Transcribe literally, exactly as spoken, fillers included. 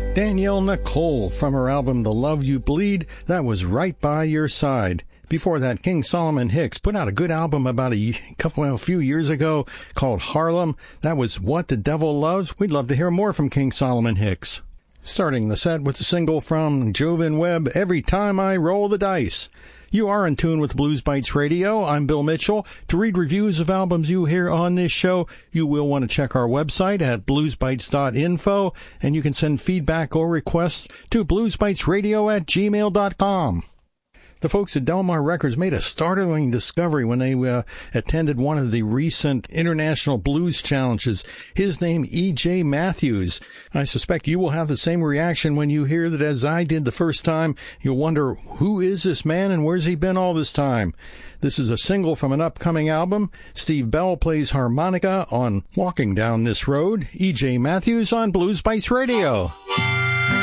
Danielle Nicole from her album The Love You Bleed, that was Right By Your Side. Before that, King Solomon Hicks put out a good album about a couple, well, a few years ago called Harlem. That was What the Devil Loves. We'd love to hear more from King Solomon Hicks. Starting the set with the single from Jovan Webb, Every Time I Roll the Dice. You are in tune with Blues Bites Radio. I'm Bill Mitchell. To read reviews of albums you hear on this show, you will want to check our website at blues bites dot info, and you can send feedback or requests to bluesbitesradio at gmail dot com. The folks at Delmar Records made a startling discovery when they uh, attended one of the recent International Blues Challenges. His name, E J Matthews. I suspect you will have the same reaction when you hear that as I did the first time. You'll wonder, who is this man and where's he been all this time? This is a single from an upcoming album. Steve Bell plays harmonica on Walking Down This Road. E J Matthews on Blues Bites Radio.